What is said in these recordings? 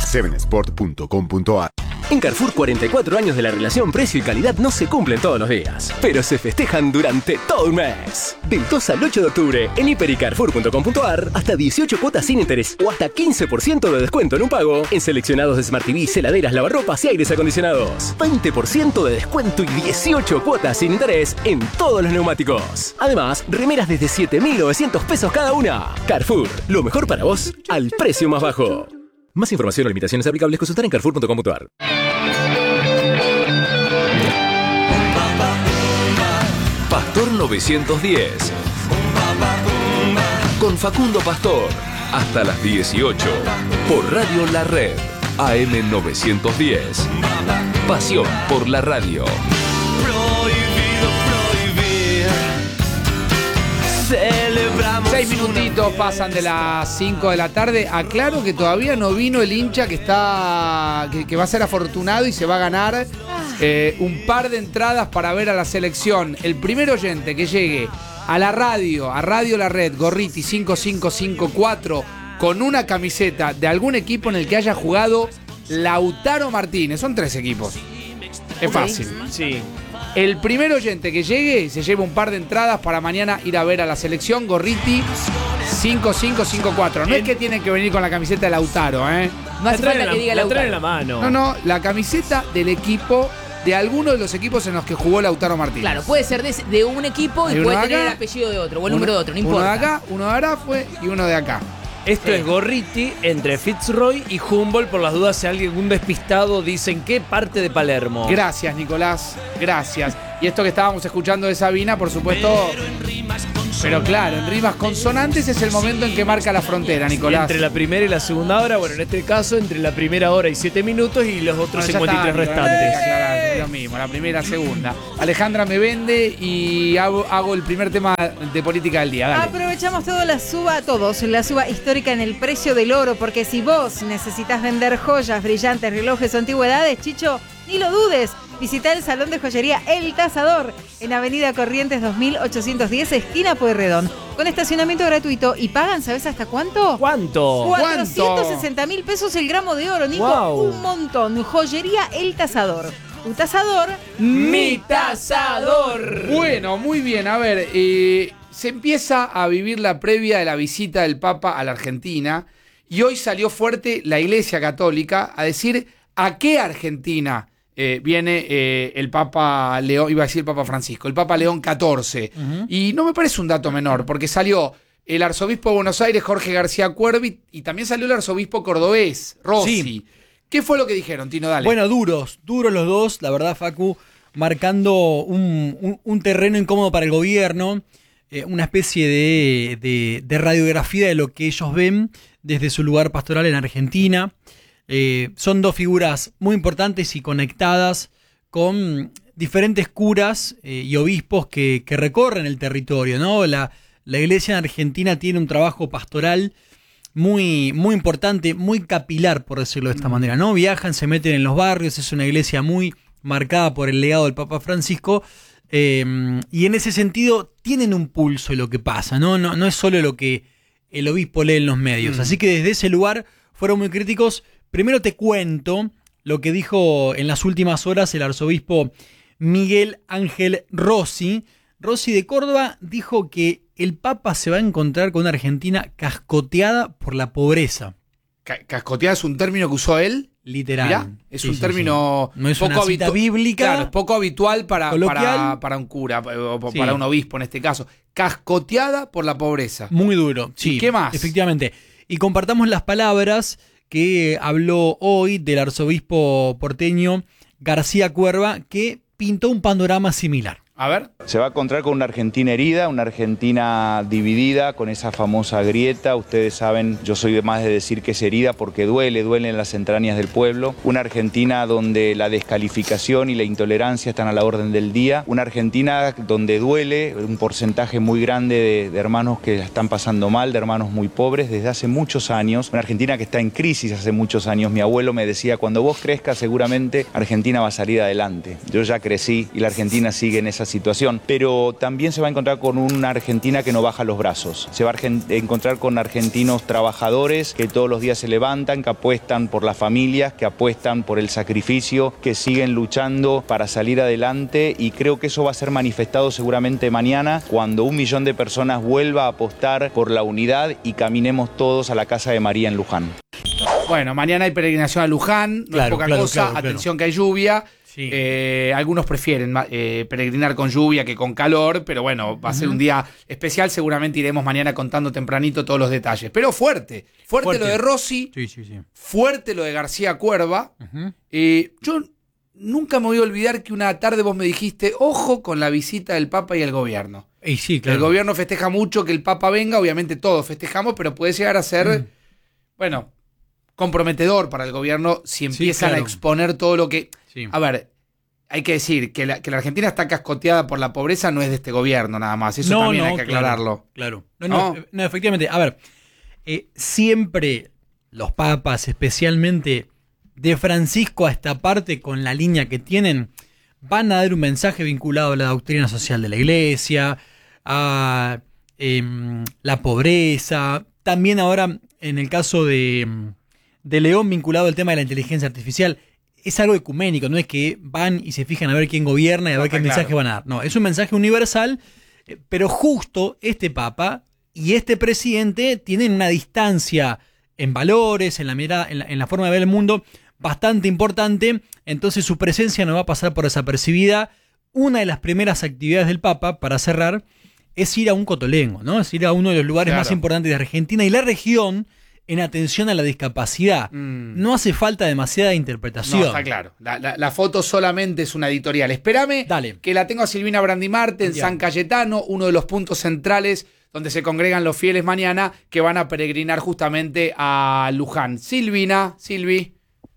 7sport.com.ar. En Carrefour, 44 años de la relación precio y calidad no se cumplen todos los días, pero se festejan durante todo un mes. Del 2 al 8 de octubre, en hiper y carrefour.com.ar, hasta 18 cuotas sin interés o hasta 15% de descuento en un pago en seleccionados de Smart TV, heladeras, lavarropas y aires acondicionados. 20% de descuento y 18 cuotas sin interés en todos los neumáticos. Además, remeras desde 7.900 pesos cada una. Carrefour, lo mejor para vos al precio más bajo. Más información o limitaciones aplicables consultar en carrefour.com.ar. Pastor 910 con Facundo Pastor hasta las 18 por Radio La Red AM 910. Pasión por la radio. 6 minutitos pasan de las 5 de la tarde. Aclaro que todavía no vino el hincha que va a ser afortunado y se va a ganar un par de entradas para ver a la selección. El primer oyente que llegue a Radio La Red, Gorriti 5554, con una camiseta de algún equipo en el que haya jugado Lautaro Martínez. Son 3 equipos. Es fácil. Sí. El primer oyente que llegue se lleva un par de entradas para mañana ir a ver a la selección. Gorriti 5554. No es que tienen que venir con la camiseta de Lautaro, ¿eh? No hace falta que diga la Lautaro. traen en la mano. No, la camiseta del equipo, de alguno de los equipos en los que jugó Lautaro Martínez. Claro, puede ser de un equipo y puede tener el apellido de otro o el número de otro, no importa. Uno de acá, uno de Arafue y uno de acá. Esto es Gorriti entre Fitzroy y Humboldt, por las dudas si algún despistado dice en qué parte de Palermo. Gracias, Nicolás, gracias. Y esto que estábamos escuchando de Sabina, por supuesto. Pero claro, en rimas consonantes es el momento en que marca la frontera, Nicolás. Entre la primera y la segunda hora, bueno, en este caso, entre la primera hora y 7 minutos y los otros 53 restantes. Claro, lo mismo, la primera, segunda. Alejandra me vende y hago el primer tema de política del día. Dale. Aprovechamos la suba histórica en el precio del oro, porque si vos necesitas vender joyas, brillantes, relojes o antigüedades, Chicho, ni lo dudes. Visita el Salón de Joyería El Cazador en Avenida Corrientes 2810, esquina Pueyrredón, con estacionamiento gratuito y pagan, ¿sabes hasta cuánto? ¿Cuánto? 460.000 pesos el gramo de oro, Nico. Wow. Un montón. Joyería El Cazador. Tu tasador. ¡Mi tasador! Bueno, muy bien. A ver, se empieza a vivir la previa de la visita del Papa a la Argentina y hoy salió fuerte la Iglesia Católica a decir a qué Argentina viene el Papa León, iba a decir el Papa Francisco, el Papa León XIV. Y no me parece un dato menor, porque salió el arzobispo de Buenos Aires, Jorge García Cuervi, y también salió el arzobispo cordobés, Rossi. Sí. ¿Qué fue lo que dijeron, Tino? Dale. Bueno, duros los dos, la verdad, Facu, marcando un terreno incómodo para el gobierno, una especie de radiografía de lo que ellos ven desde su lugar pastoral en Argentina. Son dos figuras muy importantes y conectadas con diferentes curas y obispos que recorren el territorio, ¿no? La iglesia en Argentina tiene un trabajo pastoral muy, muy importante, muy capilar, por decirlo de esta manera, ¿no? Viajan, se meten en los barrios, es una iglesia muy marcada por el legado del Papa Francisco, y en ese sentido tienen un pulso de lo que pasa, ¿no? No es solo lo que el obispo lee en los medios. Así que desde ese lugar fueron muy críticos. Primero te cuento lo que dijo en las últimas horas el arzobispo Miguel Ángel Rossi. Rossi de Córdoba dijo que el Papa se va a encontrar con una Argentina cascoteada por la pobreza. ¿Cascoteada es un término que usó él? Literal. Mirá, es un término no es poco una cita bíblica. Claro, es poco habitual para un cura o para un obispo en este caso. Cascoteada por la pobreza. Muy duro, sí. ¿Qué más? Efectivamente. Y compartamos las palabras que habló hoy del arzobispo porteño García Cuerva, que pintó un panorama similar. A ver. Se va a encontrar con una Argentina herida, una Argentina dividida, con esa famosa grieta. Ustedes saben, yo soy de más de decir que es herida porque duele en las entrañas del pueblo. Una Argentina donde la descalificación y la intolerancia están a la orden del día. Una Argentina donde duele un porcentaje muy grande de hermanos que la están pasando mal, de hermanos muy pobres desde hace muchos años. Una Argentina que está en crisis hace muchos años. Mi abuelo me decía, cuando vos crezcas seguramente Argentina va a salir adelante. Yo ya crecí y la Argentina sigue en esa situación, pero también se va a encontrar con una Argentina que no baja los brazos. Se va a encontrar con argentinos trabajadores que todos los días se levantan, que apuestan por las familias, que apuestan por el sacrificio, que siguen luchando para salir adelante, y creo que eso va a ser manifestado seguramente mañana cuando 1 millón de personas vuelva a apostar por la unidad y caminemos todos a la casa de María en Luján. Bueno, mañana hay peregrinación a Luján, no es poca cosa, atención que hay lluvia. Sí. Algunos prefieren peregrinar con lluvia que con calor, pero bueno, va a ser un día especial. Seguramente iremos mañana contando tempranito todos los detalles. Pero fuerte lo de Rossi, fuerte lo de García Cuerva. Yo nunca me voy a olvidar que una tarde vos me dijiste, ojo con la visita del Papa y el gobierno. Y sí, claro. El gobierno festeja mucho que el Papa venga, obviamente todos festejamos, pero puede llegar a ser, bueno, comprometedor para el gobierno si empiezan a exponer todo lo que... Sí. A ver, hay que decir que la Argentina está cascoteada por la pobreza, no es de este gobierno nada más. Eso también hay que aclararlo. Claro. No, efectivamente. A ver, siempre los papas, especialmente de Francisco a esta parte, con la línea que tienen, van a dar un mensaje vinculado a la doctrina social de la Iglesia, a la pobreza. También ahora, en el caso de León, vinculado al tema de la inteligencia artificial. Es algo ecuménico, no es que van y se fijan a ver quién gobierna y a ver qué mensaje van a dar. No, es un mensaje universal, pero justo este Papa y este presidente tienen una distancia en valores, en la mirada, en la forma de ver el mundo, bastante importante. Entonces su presencia no va a pasar por desapercibida. Una de las primeras actividades del Papa, para cerrar, es ir a un cotolengo, ¿no? Es ir a uno de los lugares más importantes de Argentina y la región, en atención a la discapacidad. No hace falta demasiada interpretación. No, está claro. La foto solamente es una editorial. Espérame, que la tengo a Silvina Brandimarte en San Cayetano, uno de los puntos centrales donde se congregan los fieles mañana que van a peregrinar justamente a Luján. Silvi.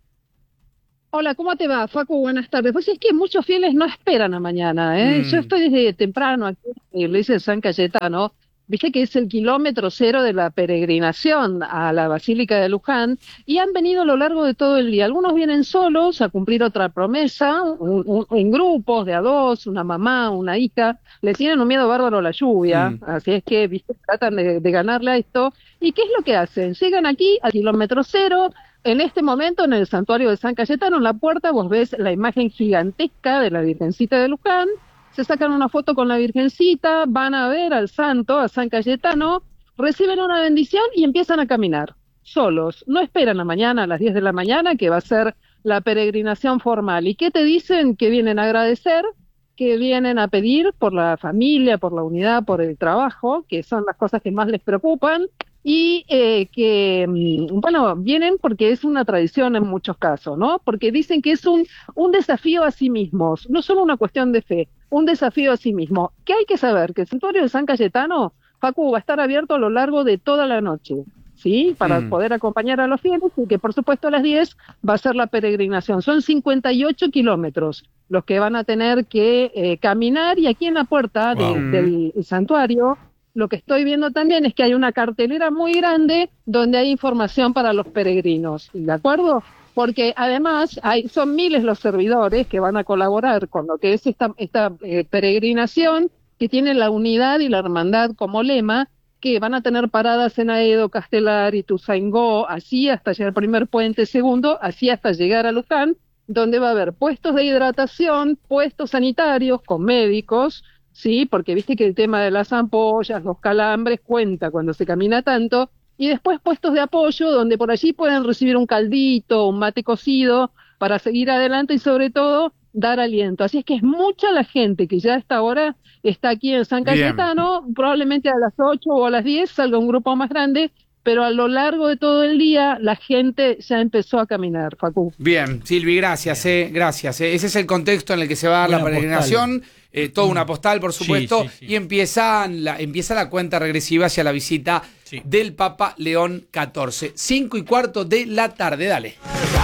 Hola, ¿cómo te va, Facu? Buenas tardes. Pues es que muchos fieles no esperan a mañana, ¿eh? Yo estoy desde temprano aquí en la iglesia de San Cayetano. Viste que es el kilómetro 0 de la peregrinación a la Basílica de Luján y han venido a lo largo de todo el día. Algunos vienen solos a cumplir otra promesa, en grupos de a dos, una mamá, una hija. Le tienen un miedo bárbaro a la lluvia, así es que ¿viste? Tratan de ganarle a esto. ¿Y qué es lo que hacen? Llegan aquí al kilómetro 0. En este momento, en el santuario de San Cayetano, en la puerta, vos ves la imagen gigantesca de la Virgencita de Luján. Se sacan una foto con la Virgencita, van a ver al santo, a San Cayetano, reciben una bendición y empiezan a caminar, solos. No esperan a mañana, a las 10 de la mañana, que va a ser la peregrinación formal. ¿Y qué te dicen? Que vienen a agradecer, que vienen a pedir por la familia, por la unidad, por el trabajo, que son las cosas que más les preocupan, y que, bueno, vienen porque es una tradición en muchos casos, ¿no? Porque dicen que es un desafío a sí mismos, no solo una cuestión de fe, un desafío a sí mismo. ¿Qué hay que saber? Que el santuario de San Cayetano, Facu, va a estar abierto a lo largo de toda la noche, ¿sí? Para poder acompañar a los fieles, y que por supuesto a las 10 va a ser la peregrinación. Son 58 kilómetros los que van a tener que caminar, y aquí en la puerta del santuario, lo que estoy viendo también es que hay una cartelera muy grande donde hay información para los peregrinos, ¿de acuerdo? Porque además son miles los servidores que van a colaborar con lo que es esta peregrinación, que tiene la unidad y la hermandad como lema, que van a tener paradas en Aedo, Castelar, Ituzaingó, así hasta llegar al primer puente, segundo, así hasta llegar a Luján, donde va a haber puestos de hidratación, puestos sanitarios con médicos, sí, porque viste que el tema de las ampollas, los calambres cuenta cuando se camina tanto, y después puestos de apoyo donde por allí pueden recibir un caldito, un mate cocido para seguir adelante y sobre todo dar aliento. Así es que es mucha la gente que ya a esta hora está aquí en San Cayetano. Probablemente a las 8 o a las 10 salga un grupo más grande, pero a lo largo de todo el día la gente ya empezó a caminar, Facu. Bien, Silvi, gracias. Gracias. Ese es el contexto en el que se va a dar la peregrinación. Toda una postal, por supuesto, y empieza la cuenta regresiva hacia la visita del Papa León XIV. 5:15 de la tarde, dale.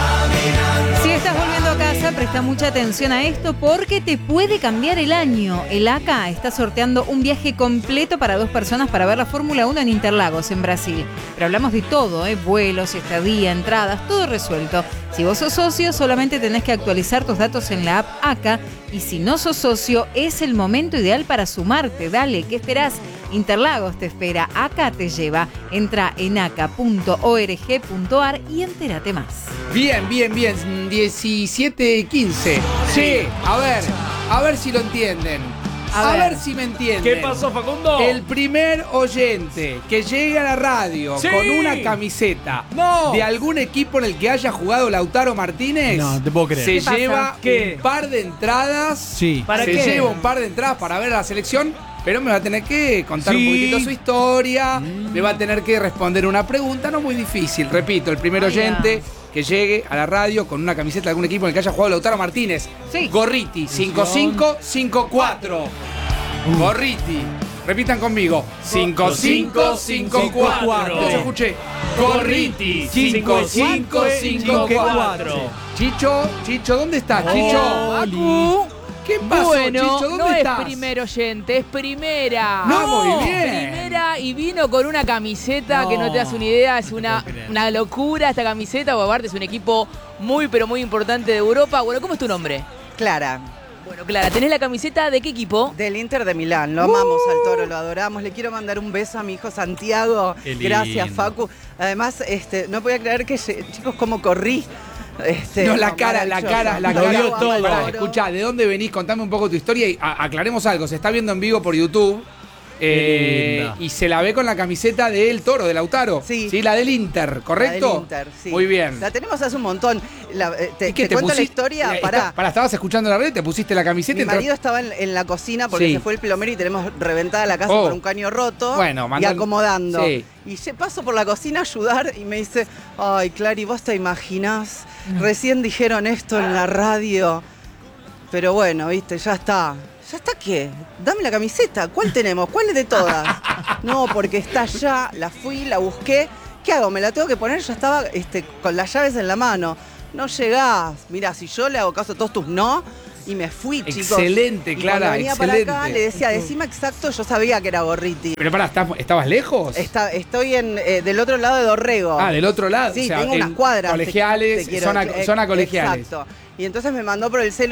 Si estás volviendo a casa, presta mucha atención a esto porque te puede cambiar el año. El ACA está sorteando un viaje completo para 2 personas para ver la Fórmula 1 en Interlagos, en Brasil. Pero hablamos de todo, vuelos, estadía, entradas, todo resuelto. Si vos sos socio, solamente tenés que actualizar tus datos en la app ACA. Y si no sos socio, es el momento ideal para sumarte. Dale, ¿qué esperás? Interlagos te espera, ACA te lleva. Entra en aca.org.ar y entérate más. Bien, 17:15. Sí, a ver si lo entienden. A ver si me entienden. ¿Qué pasó, Facundo? El primer oyente que llegue a la radio Sí. con una camiseta No. de algún equipo en el que haya jugado Lautaro Martínez, No, te puedo creer. se ¿Qué pasa? lleva ¿Qué? un par de entradas. Sí. ¿Para se qué? lleva un par de entradas para ver a la selección, pero me va a tener que contar un Sí. poquitito su historia, me va a tener que responder una pregunta, no muy difícil. Repito, el primer oyente que llegue a la radio con una camiseta de algún equipo en el que haya jugado Lautaro Martínez. Sí. Gorriti, 5554. Gorriti. Repitan conmigo. 5554. No se escuche. Gorriti, 5554. Chicho, ¿dónde estás, Chicho? Facu. ¿Qué pasó, Bueno, Chicho? ¿Dónde no estás? es primer oyente, es primera. No, muy bien. Primera y vino con una camiseta que no te das una idea, es una locura esta camiseta, porque aparte es un equipo muy pero muy importante de Europa. Bueno, ¿cómo es tu nombre? Clara, Bueno, Clara, ¿tenés la camiseta de qué equipo? del Inter de Milán. Lo amamos al Toro, lo adoramos. Le quiero mandar un beso a mi hijo Santiago. Qué lindo. Gracias, Facu. Además, no podía creer que, chicos, cómo corrí. No, la cara. Lo Dio amo, todo. al Toro. Escuchá, ¿de dónde venís? Contame un poco tu historia y aclaremos algo. Se está viendo en vivo por YouTube. linda. Y se la ve con la camiseta del Toro, de Lautaro. Sí. La del Inter, ¿correcto? La del Inter, sí. Muy bien. La tenemos hace un montón. ¿Y qué te cuento la pusiste? historia. Pará. Estabas escuchando la red, te pusiste la camiseta Mi y entró- marido estaba en la cocina porque Sí. se fue el plomero y tenemos reventada la casa Oh. por un caño roto. Bueno, y mandan- acomodando. Sí. Y paso por la cocina a ayudar y me dice, ay, Clary, ¿vos te imaginás? Recién dijeron esto en la radio. Pero bueno, viste, ya está. ¿Ya está qué? Dame la camiseta. ¿Cuál tenemos? ¿Cuál es de todas? No, porque está allá. La fui, la busqué. ¿Qué hago? ¿Me la tengo que poner? Ya estaba con las llaves en la mano. No llegás. Mira, si yo le hago caso a todos tus no, y me fui, chicos. Excelente, Y Clara, cuando venía excelente. para acá, le decía, decime exacto, yo sabía que era Gorriti. Pero pará, ¿estabas lejos? Estoy del otro lado de Dorrego. Del otro lado. Sí, o sea, tengo unas en cuadras. Colegiales, te quiero- zona colegiales. Exacto. Y entonces me mandó por el celu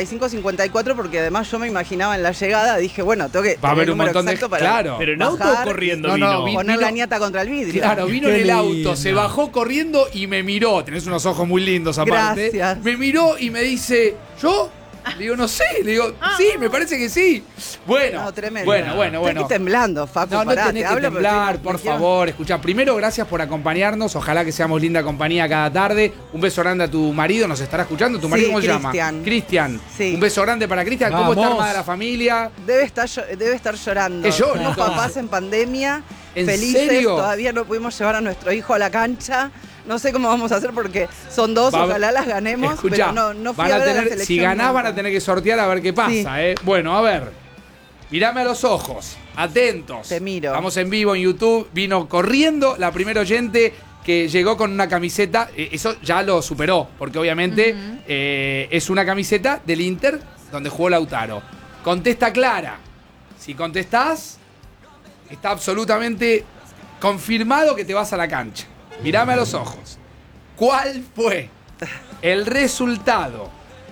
5554 porque además yo me imaginaba en la llegada, dije, bueno, tengo que Va a haber tener un el número montón de... exacto para Claro. Pero en auto bajar, corriendo No, vino. poner vino- la niata contra el vidrio. Claro, vino Qué en el auto, lindo. se bajó corriendo y me miró. Tenés unos ojos muy lindos aparte. Gracias. Me miró y me dice, ¿yo? Le digo, no sé. Le digo, sí, me parece que sí. Bueno, No, tremendo. bueno. Estoy aquí temblando, Facu, No pará, tenés te que hablo, pero temblar, estoy- por me quiero- favor. Escuchá, primero, gracias por acompañarnos. Ojalá que seamos linda compañía cada tarde. Un beso grande a tu marido, nos estará escuchando. ¿Tu marido Sí, cómo se llama? Cristian. Cristian. Sí. Un beso grande para Cristian. ¿Cómo está Vamos. armada la familia? Debe estar llorando. Que llore, Somos entonces. papás en pandemia, ¿En felices. serio? Todavía no pudimos llevar a nuestro hijo a la cancha. No sé cómo vamos a hacer porque son dos, ojalá las ganemos. Escuchá, pero no fui van a a ver a la tener, selección si ganás nunca. van a tener que sortear a ver qué pasa, Sí. Bueno, a ver. Mirame a los ojos, atentos. Te miro. Estamos en vivo en YouTube. Vino corriendo la primera oyente que llegó con una camiseta. Eso ya lo superó, porque obviamente es una camiseta del Inter donde jugó Lautaro. Contesta Clara. Si contestás, está absolutamente confirmado que te vas a la cancha. Mirame a los ojos. ¿Cuál fue el resultado?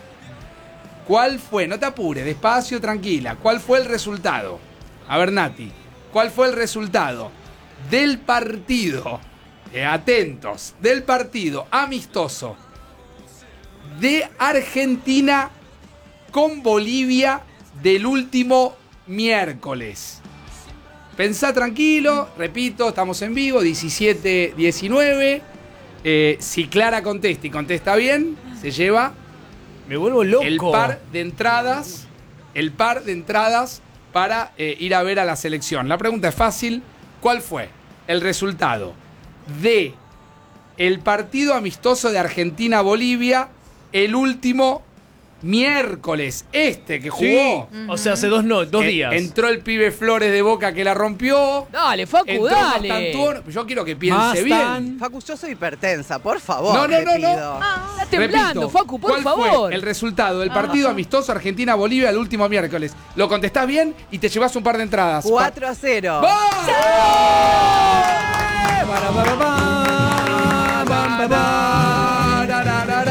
¿Cuál fue? No te apures, despacio, tranquila. ¿Cuál fue el resultado? A ver, Nati. ¿Cuál fue el resultado del partido? Atentos. Del partido amistoso de Argentina con Bolivia del último miércoles. Pensá tranquilo, repito, estamos en vivo, 17-19. Si Clara contesta y contesta bien, se lleva Me vuelvo loco. el par de entradas para ir a ver a la selección. La pregunta es fácil. ¿Cuál fue el resultado de el partido amistoso de Argentina-Bolivia el último miércoles? Que jugó. O sea, hace dos días. Entró el pibe Flores de Boca que la rompió. Dale, Facu, Entró dale. Mastantuono. Yo quiero que piense bien. Facu, yo soy hipertensa, por favor. No, te no. pido. Estás temblando, Repito, Facu, por ¿cuál favor. fue el resultado del partido amistoso Argentina-Bolivia el último miércoles? Lo contestás bien y te llevas un par de entradas. 4-0. ¡Vamos!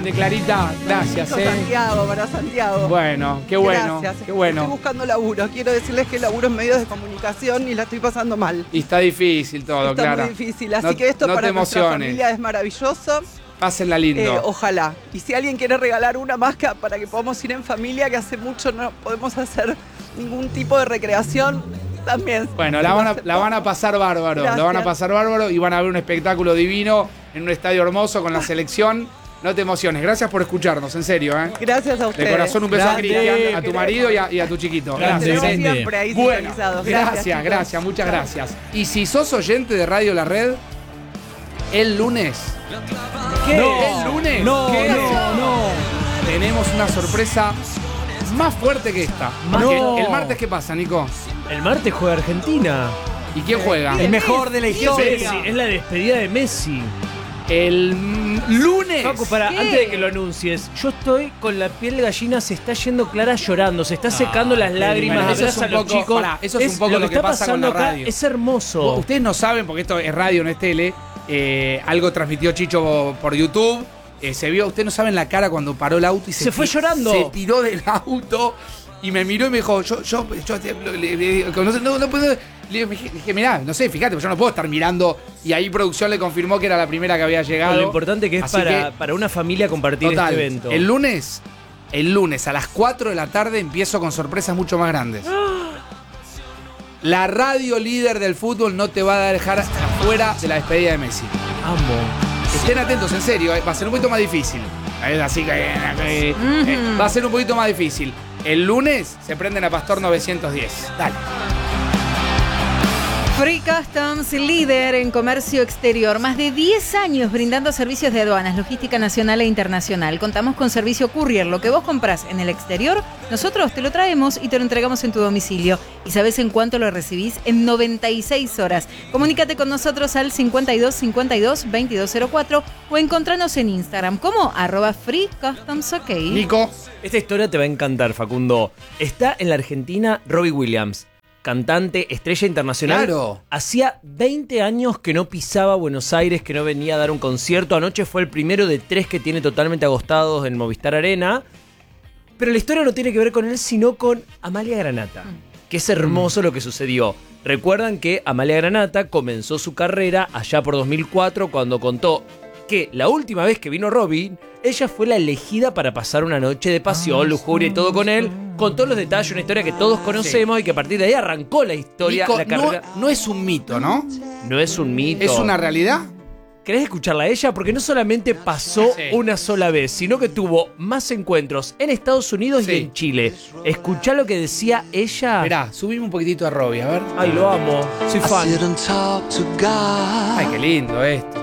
grande, Clarita. Gracias, Para Santiago. Bueno, qué bueno. Gracias. Qué bueno. Estoy buscando laburo. Quiero decirles que laburo en medios de comunicación y la estoy pasando mal. Y está difícil todo, Está Clara. muy difícil. Así que esto para nuestra familia es maravilloso. Pásenla lindo. Ojalá. Y si alguien quiere regalar una máscara para que podamos ir en familia, que hace mucho no podemos hacer ningún tipo de recreación, también. Bueno, la van a pasar bárbaro. Gracias. La van a pasar bárbaro y van a ver un espectáculo divino en un estadio hermoso con la selección. No te emociones. Gracias por escucharnos, en serio. Gracias a ustedes. De corazón un beso a Grande. Cristian, a tu marido y a tu chiquito. Grande. Gracias. Siempre ahí Bueno, sintonizados. gracias, muchas gracias. Y si sos oyente de Radio La Red, el lunes. ¿Qué? El lunes. No. Tenemos una sorpresa más fuerte que esta. No. El martes, ¿qué pasa, Nico? El martes juega Argentina. ¿Y quién juega? El mejor de la historia. Messi, es la despedida de Messi. El lunes. Facu, antes de que lo anuncies, yo estoy con la piel de gallina, se está yendo Clara llorando, se está secando las lágrimas, bueno, eso es abraza un a los poco- chicos. pará, eso es un poco lo que está pasa con la pasando acá, radio. es hermoso. Ustedes no saben, porque esto es radio, no es tele. Algo transmitió Chicho por YouTube. Se vio, ustedes no saben la cara cuando paró el auto y Se fue llorando. Se tiró del auto y me miró y me dijo, no puedo. Le dije, mirá, no sé, fíjate, yo no puedo estar mirando. Y ahí producción le confirmó que era la primera que había llegado. Lo importante que es Así para una familia compartir total, este evento. El lunes a las 4 de la tarde empiezo con sorpresas mucho más grandes. La radio líder del fútbol no te va a dejar afuera de la despedida de Messi. Amo. Estén atentos, en serio, va a ser un poquito más difícil. Así que va a ser un poquito más difícil. El lunes se prenden a Pastor 910. Dale. Free Customs, líder en comercio exterior. Más de 10 años brindando servicios de aduanas, logística nacional e internacional. Contamos con servicio courier. Lo que vos comprás en el exterior, nosotros te lo traemos y te lo entregamos en tu domicilio. ¿Y sabés en cuánto lo recibís? En 96 horas. Comunícate con nosotros al 52 52 2204 o encontranos en Instagram como @FreeCustomsOK. Nico. Esta historia te va a encantar, Facundo. Está en la Argentina Robbie Williams, cantante, estrella internacional. Claro. Hacía 20 años que no pisaba Buenos Aires, que no venía a dar un concierto. Anoche fue el primero de 3 que tiene totalmente agostados en Movistar Arena. Pero la historia no tiene que ver con él, sino con Amalia Granata. Que es hermoso lo que sucedió. Recuerdan que Amalia Granata comenzó su carrera allá por 2004 cuando contó que la última vez que vino Robin, ella fue la elegida para pasar una noche de pasión, lujuria y todo con él. Contó los detalles, una historia que todos conocemos y que a partir de ahí arrancó la historia, Nico, la carrera. no es un mito, ¿no? No es un mito. ¿Es una realidad? ¿Querés escucharla a ella? Porque no solamente pasó una sola vez, sino que tuvo más encuentros en Estados Unidos y en Chile. Escuchá lo que decía ella. Esperá, subime un poquitito a Robbie, a ver. Ay, lo amo. Soy fan. Ay, qué lindo esto.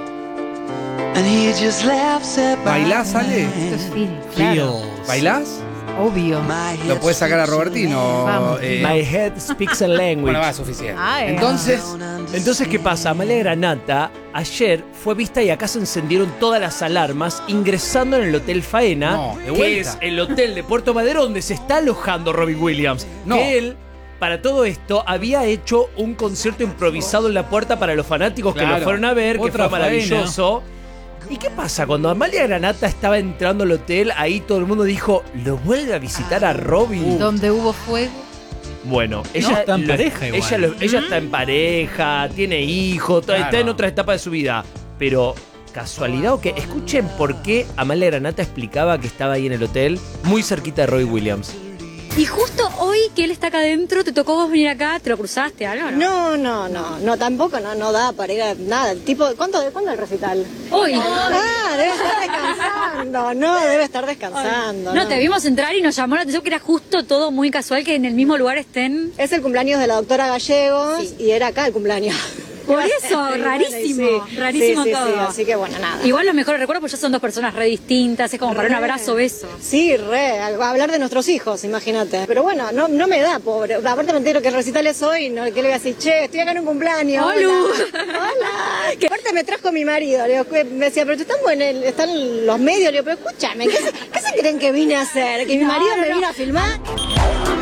¿Bailás, Ale? Esto es Phil, claro. ¿Bailás? Obvio. Lo puedes sacar a Robertino. Vamos. My head speaks a language. Bueno, va, suficiente. Ay, Entonces, ¿qué pasa? Amalia Granata ayer fue vista y acá se encendieron todas las alarmas ingresando en el Hotel Faena, No, de que vuelta. es el hotel de Puerto Madero donde se está alojando Robbie Williams. No. Que él, para todo esto, había hecho un concierto improvisado en la puerta para los fanáticos que Claro. lo fueron a ver, que Otra fue maravilloso. ¿Y qué pasa? Cuando Amalia Granata estaba entrando al hotel, ahí todo el mundo dijo, ¿lo vuelve a visitar a Robbie? Donde hubo fuego. Bueno, ella está en pareja igual. ella está en pareja, tiene hijos, está Claro. en otra etapa de su vida. Pero, ¿casualidad o qué? Escuchen por qué Amalia Granata explicaba que estaba ahí en el hotel, muy cerquita de Robbie Williams. Y justo hoy que él está acá adentro, ¿te tocó vos venir acá? ¿Te lo cruzaste algo? No, tampoco no da para ir a nada. Tipo, ¿cuándo el recital? Hoy. Debe estar descansando. Debe estar descansando. No, te vimos entrar y nos llamó la atención que era justo todo muy casual que en el mismo lugar estén. Es el cumpleaños de la doctora Gallegos y era acá el cumpleaños. Por eso, rarísimo, rarísimo todo. Sí, así que bueno, nada. Igual los mejores recuerdos, pues ya son dos personas re distintas, es como para un abrazo, beso. Sí, hablar de nuestros hijos, imagínate. Pero bueno, no me da, pobre. Aparte me entero que el recital es hoy, ¿no? Que le voy a decir, che, estoy acá en un cumpleaños. Hola. Que aparte me trajo mi marido. Le digo, me decía, pero están los medios. Le digo, pero escúchame, ¿qué se creen que vine a hacer? ¿Que mi marido me vino a filmar?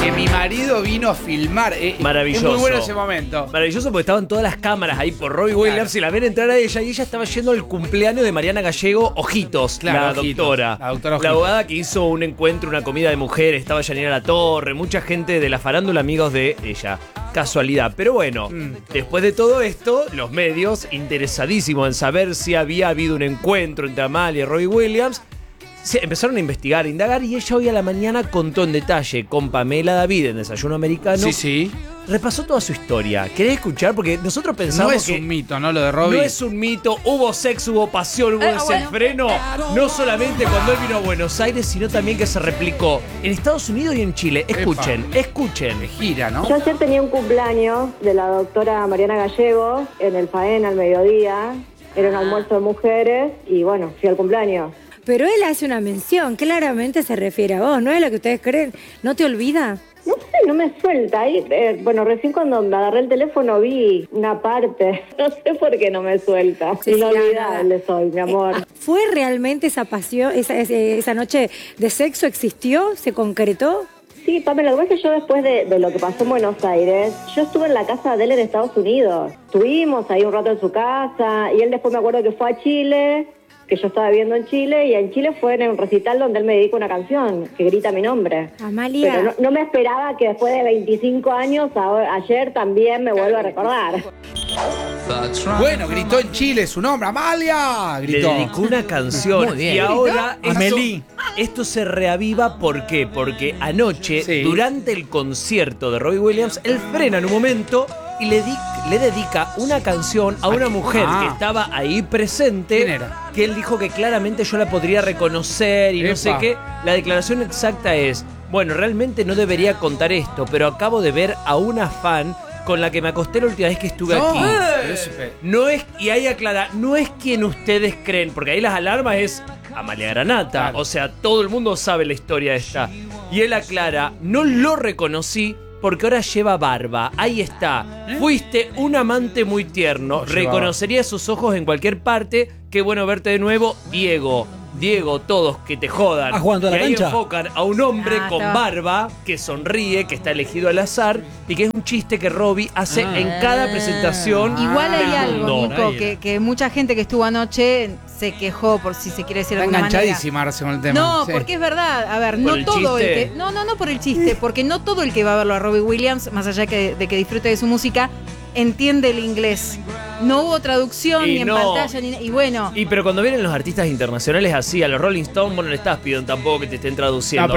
que mi marido vino a filmar. Maravilloso. Es muy bueno ese momento. Maravilloso porque estaban todas las cámaras ahí por Robbie Williams y la ven entrar a ella y ella estaba yendo al cumpleaños de Mariana Gallego Ojitos, Claro, la Ojitos, doctora. la doctora La Ojitos. abogada que hizo un encuentro, una comida de mujeres, estaba Yanira La Torre, mucha gente de la farándula, amigos de ella. Casualidad. Pero bueno, después de todo esto, los medios, interesadísimos en saber si había habido un encuentro entre Amalia y Robbie Williams, se empezaron a investigar, a indagar, y ella hoy a la mañana contó en detalle con Pamela David en Desayuno Americano. Sí, sí. Repasó toda su historia. ¿Querés escuchar? Porque nosotros pensamos No es que un mito, ¿no? Lo de Robbie. no es un mito, hubo sexo, hubo pasión, hubo desenfreno. No solamente cuando él vino a Buenos Aires, sino también que se replicó en Estados Unidos y en Chile. Escuchen, escuchen. Gira, ¿no? Yo ayer tenía un cumpleaños de la doctora Mariana Gallego en el Faena al mediodía. Era un almuerzo de mujeres y bueno, fui al cumpleaños. Pero él hace una mención, claramente se refiere a vos, ¿no es lo que ustedes creen? ¿No te olvida? No sé, no me suelta. Ahí, bueno, recién cuando me agarré el teléfono vi una parte. No sé por qué no me suelta. Sí, Inolvidable soy, mi amor. ¿Fue realmente esa pasión, esa noche de sexo existió? ¿Se concretó? Sí, Pamela, lo que pasa es que yo después de lo que pasó en Buenos Aires, yo estuve en la casa de él en Estados Unidos. Estuvimos ahí un rato en su casa y él después me acuerdo que fue a Chile, que yo estaba viviendo en Chile, y en Chile fue en un recital donde él me dedica una canción que grita mi nombre. Amalia. Pero no me esperaba que después de 25 años, ayer también me vuelva a recordar. Bueno, gritó en Chile su nombre, Amalia. Gritó. Le dedicó una canción. Muy bien. Y ahora Amelie. esto se reaviva. ¿Por qué? Porque anoche, Sí. durante el concierto de Robbie Williams, él frena en un momento y le dedica una canción a una mujer que estaba ahí presente. ¿Quién era? Que él dijo que claramente yo la podría reconocer y no sé Epa. qué. La declaración exacta es: bueno, realmente no debería contar esto, pero acabo de ver a una fan con la que me acosté la última vez que estuve aquí. No es, y ahí aclara, no es quien ustedes creen, porque ahí las alarmas es Amalia Granata. Claro. O sea, todo el mundo sabe la historia esta. Y él aclara, no lo reconocí porque ahora lleva barba. Ahí está. Fuiste un amante muy tierno. Reconocería sus ojos en cualquier parte. Qué bueno verte de nuevo, Diego. Diego, todos que te jodan. jugando a la que ahí cancha. enfocan a un hombre con está. barba que sonríe, que está elegido al azar y que es un chiste que Robbie hace en cada presentación. Igual hay del algo, mundo. Nico, que mucha gente que estuvo anoche se quejó, por si se quiere decir de Está alguna manera. enganchadísima Arce con el tema. No, Sí. porque es verdad. A ver, ¿Por no el todo el chiste? que. No por el chiste, porque no todo el que va a verlo a Robbie Williams, más allá de que disfrute de su música, entiende el inglés. No hubo traducción Y ni en no. pantalla, y bueno. Y pero cuando vienen los artistas internacionales así, a los Rolling Stones, bueno, no le estás pidiendo tampoco que te estén traduciendo. No,